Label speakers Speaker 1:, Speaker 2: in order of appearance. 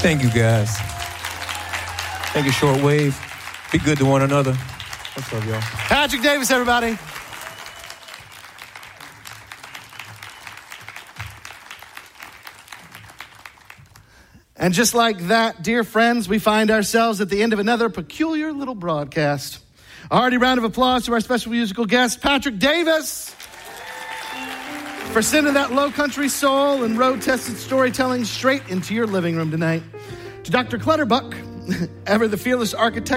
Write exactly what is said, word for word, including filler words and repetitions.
Speaker 1: Thank you, guys. Thank you, Shortwave. Be good to one another. What's up, y'all?
Speaker 2: Patrick Davis, everybody. And just like that, dear friends, we find ourselves at the end of another peculiar little broadcast. A hearty round of applause to our special musical guest, Patrick Davis, for sending that low country soul and road-tested storytelling straight into your living room tonight. To Doctor Clutterbuck, ever the fearless architect